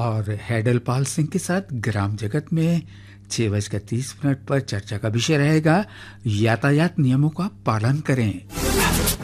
और हैडलपाल सिंह के साथ ग्राम जगत में 6:30 पर चर्चा का विषय रहेगा यातायात नियमों का पालन करें।